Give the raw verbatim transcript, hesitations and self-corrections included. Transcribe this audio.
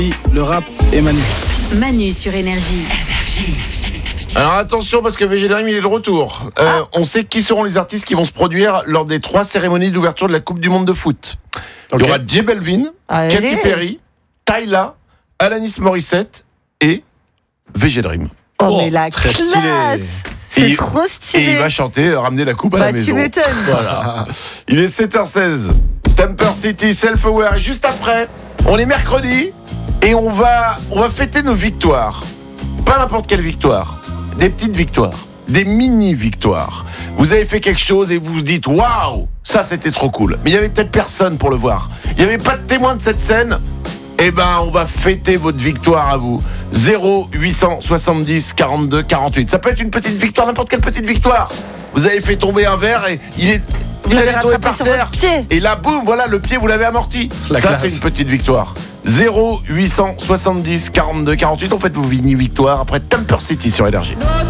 Le rap et Manu. Manu sur Énergie. Alors attention parce que V G Dream il est de retour. Euh, ah. On sait qui seront les artistes qui vont se produire lors des trois cérémonies d'ouverture de la Coupe du Monde de foot. Okay. Il y aura J Balvin, Allez. Katy Perry, Tyla, Alanis Morissette et V G Dream. Oh, oh mais la très classe stylé. C'est et, trop stylé. Et il va chanter euh, Ramener la coupe à bah, la maison. Tu m'étonnes. Voilà. Il est sept heures seize. Temper City, Self-Aware. Juste après, on est mercredi et on va, on va fêter nos victoires. Pas n'importe quelle victoire. Des petites victoires. Des mini-victoires. Vous avez fait quelque chose et vous vous dites waouh, ça c'était trop cool. Mais il y avait peut-être personne pour le voir. Il n'y avait pas de témoin de cette scène. Eh ben, on va fêter votre victoire à vous. zéro huit cent soixante-dix quarante-deux quarante-huit. Ça peut être une petite victoire, n'importe quelle petite victoire. Vous avez fait tomber un verre et il est... Vous il l'avez allait tomber par terre. Et là, boum, voilà, le pied, vous l'avez amorti. La ça, classe. C'est une petite victoire. zéro huit cent soixante-dix quarante-deux quarante-huit. En fait, vous mini victoire après Temper City sur Énergie.